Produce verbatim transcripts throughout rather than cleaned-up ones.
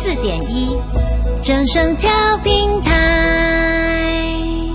四点一，正声调频台。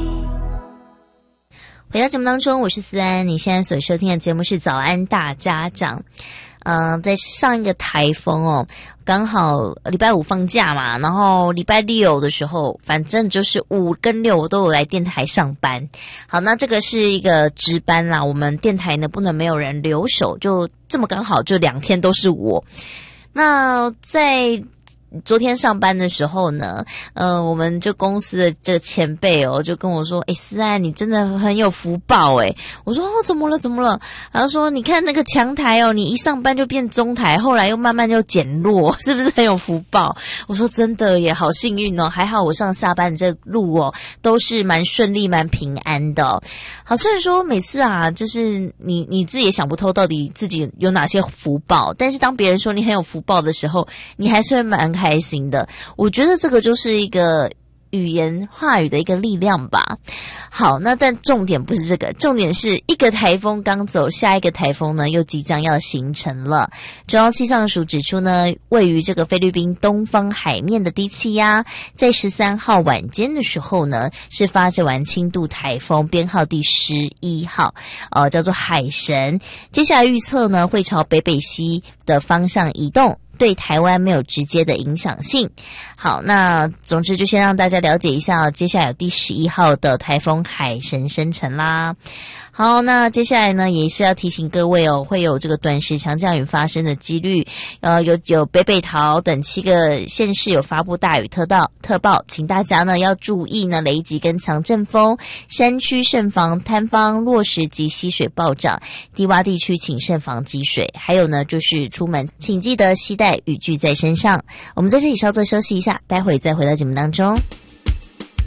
回到节目当中，我是思安，你现在所收听的节目是早安大家长。嗯、呃，在上一个台风哦，刚好礼拜五放假嘛，然后礼拜六的时候，反正就是五跟六我都有来电台上班。好，那这个是一个值班啦，我们电台呢不能没有人留守，就这么刚好就两天都是我。那在昨天上班的时候呢，呃，我们就公司的这个前辈哦，就跟我说：“哎，思安，你真的很有福报哎。”我说：“哦，怎么了？怎么了？”然后说：“你看那个强台哦，你一上班就变中台，后来又慢慢就减弱，是不是很有福报？”我说：“真的耶，好幸运哦，还好我上下班这路哦都是蛮顺利、蛮平安的哦。”好，虽然说每次啊，就是你你自己也想不透到底自己有哪些福报，但是当别人说你很有福报的时候，你还是会蛮开心的。我觉得这个就是一个语言话语的一个力量吧。好，那但重点不是这个，重点是一个台风刚走，下一个台风呢又即将要形成了。中央气象署指出呢，位于这个菲律宾东方海面的低气压，在十三号晚间的时候呢，是发展完轻度台风，编号第十一号，呃，叫做海神。接下来预测呢，会朝北北西的方向移动，对台湾没有直接的影响性。好，那总之就先让大家了解一下，接下来有第十一号的台风海神生成啦。好，那接下来呢，也是要提醒各位哦，会有这个短时强降雨发生的几率，呃，有有北北桃等七个县市有发布大雨特报特报，请大家呢要注意呢雷击跟强阵风，山区慎防坍方落石及溪水暴涨，低洼地区请慎防积水，还有呢就是出门请记得携带雨具在身上。我们在这里稍作休息一下，待会再回到节目当中。